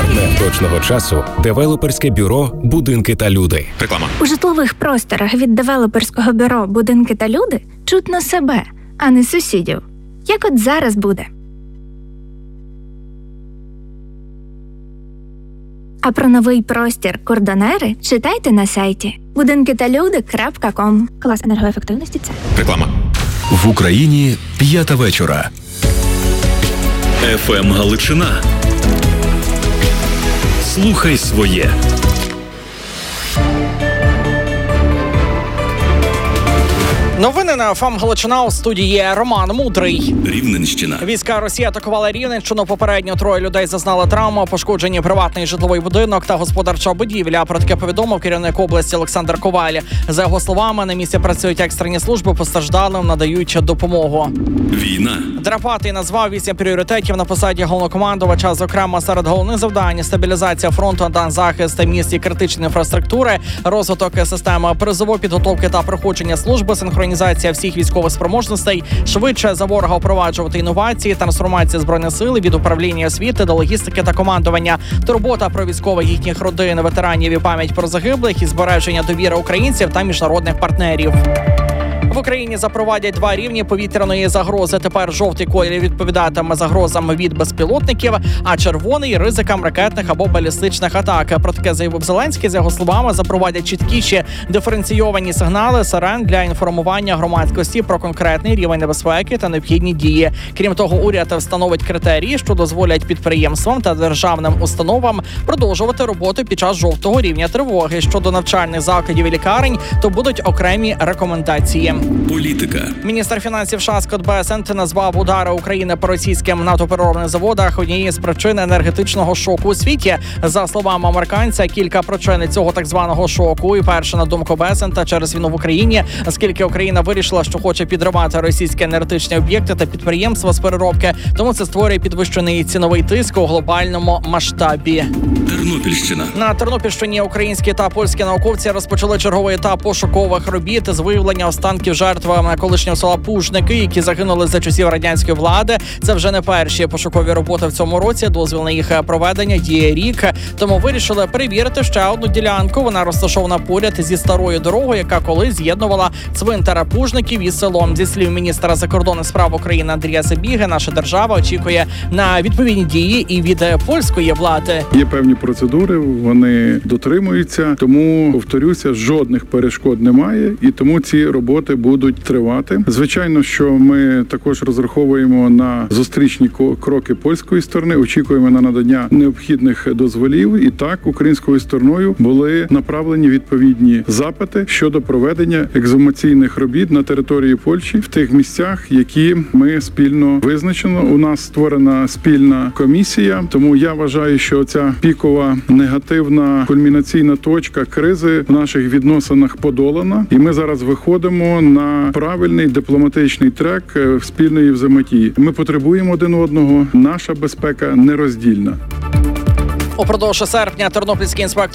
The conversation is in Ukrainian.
Точного часу девелоперське бюро «Будинки та люди». Реклама. У житлових просторах від девелоперського бюро «Будинки та люди» чутно себе, а не сусідів. Як от зараз буде. А про новий простір «Кордонери» читайте на сайті budinkitalude.com. Клас енергоефективності це. Реклама. В Україні 5 вечора. ФМ Галичина. Слухай своє. Новини на ФМ Галичина, у студії Роман Мудрий. Рівненщина. Війська Росії атакували Рівненщину. Попередньо 3 людей зазнали травму, пошкоджені приватний житловий будинок та господарча будівля. Про таке повідомив керівник області Олександр Коваль. За його словами, на місці працюють екстрені служби, постраждалим надають допомогу. Війна. Драпатий назвав 8 пріоритетів на посаді головнокомандувача. Зокрема, серед головних завдань – стабілізація фронту та захист міст і критичної інфраструктури, розвиток системи призову, підготовки та проходження служби, синхронізація всіх військових спроможностей, швидше за ворога впроваджувати інновації, трансформація Збройних сил від управління освіти до логістики та командування, турбота про військових, їхніх родин, ветеранів і пам'ять про загиблих і збереження довіри українців та міжнародних партнерів. В Україні запровадять 2 рівні повітряної загрози. Тепер жовтий колір відповідатиме загрозам від безпілотників, а червоний – ризикам ракетних або балістичних атак. Про таке заявив Зеленський. За його словами, запровадять чіткіші диференційовані сигнали сирен для інформування громадськості про конкретний рівень небезпеки та необхідні дії. Крім того, уряд встановить критерії, що дозволять підприємствам та державним установам продовжувати роботу під час жовтого рівня тривоги. Щодо навчальних закладів і лікарень, то будуть окремі рекомендації. Політика. Міністр фінансів США Скотт Бесент назвав удари України по російським нафтопереробних заводах однією з причин енергетичного шоку у світі. За словами американця, кілька причин цього так званого шоку. І перше, на думку Бесента, через війну в Україні, оскільки Україна вирішила, що хоче підривати російські енергетичні об'єкти та підприємства з переробки, тому це створює підвищений ціновий тиск у глобальному масштабі. Тернопільщина. На Тернопільщині українські та польські науковці розпочали черговий етап пошукових робіт з виявлення останків жертв колишнього села Пужники, які загинули за часів радянської влади. Це вже не перші пошукові роботи в цьому році. Дозвіл на їх проведення діє рік. Тому вирішили перевірити ще одну ділянку. Вона розташована поряд зі старою дорогою, яка колись з'єднувала цвинтар Пужників із селом. Зі слів міністра закордонних справ України Андрія Сибіги, наша держава очікує на відповідні дії і від польської влади. Є певні процедури, вони дотримуються, тому, повторюся, жодних перешкод немає, і тому ці роботи будуть тривати. Звичайно, що ми також розраховуємо на зустрічні кроки польської сторони, очікуємо на надання необхідних дозволів, і так українською стороною були направлені відповідні запити щодо проведення ексгумаційних робіт на території Польщі в тих місцях, які ми спільно визначено. У нас створена спільна комісія, тому я вважаю, що ця пікова негативна кульмінаційна точка кризи в наших відносинах подолана, і ми зараз виходимо на правильний дипломатичний трек спільної взаємодії. Ми потребуємо один одного, наша безпека нероздільна. Упродовж серпня тернопільські інспектори